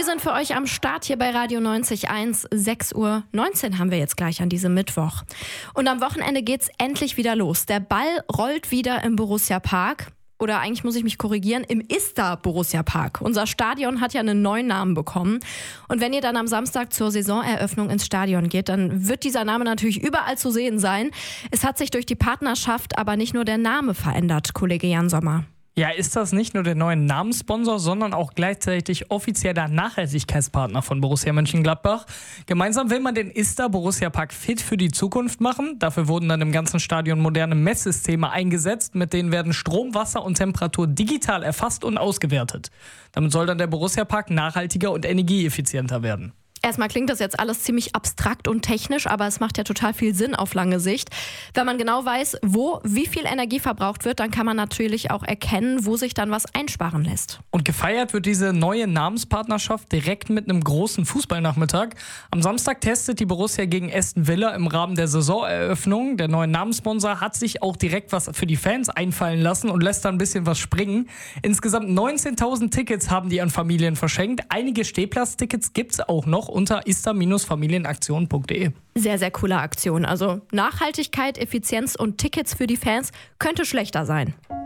Wir sind für euch am Start hier bei Radio 90.1. 6:19 Uhr haben wir jetzt gleich an diesem Mittwoch. Und am Wochenende geht's endlich wieder los. Der Ball rollt wieder im Borussia Park. Oder eigentlich muss ich mich korrigieren, im Ista Borussia Park. Unser Stadion hat ja einen neuen Namen bekommen. Und wenn ihr dann am Samstag zur Saisoneröffnung ins Stadion geht, dann wird dieser Name natürlich überall zu sehen sein. Es hat sich durch die Partnerschaft aber nicht nur der Name verändert, Kollege Jan Sommer. Ja, ist das nicht nur der neue Namenssponsor, sondern auch gleichzeitig offizieller Nachhaltigkeitspartner von Borussia Mönchengladbach. Gemeinsam will man den Ista Borussia Park fit für die Zukunft machen. Dafür wurden dann im ganzen Stadion moderne Messsysteme eingesetzt. Mit denen werden Strom, Wasser und Temperatur digital erfasst und ausgewertet. Damit soll dann der Borussia Park nachhaltiger und energieeffizienter werden. Erstmal klingt das jetzt alles ziemlich abstrakt und technisch, aber es macht ja total viel Sinn auf lange Sicht. Wenn man genau weiß, wie viel Energie verbraucht wird, dann kann man natürlich auch erkennen, wo sich dann was einsparen lässt. Und gefeiert wird diese neue Namenspartnerschaft direkt mit einem großen Fußballnachmittag. Am Samstag testet die Borussia gegen Aston Villa im Rahmen der Saisoneröffnung. Der neue Namenssponsor hat sich auch direkt was für die Fans einfallen lassen und lässt da ein bisschen was springen. Insgesamt 19.000 Tickets haben die an Familien verschenkt. Einige Stehplatztickets gibt es auch noch unter ista-familienaktion.de. Sehr, sehr coole Aktion. Also Nachhaltigkeit, Effizienz und Tickets für die Fans könnte schlechter sein.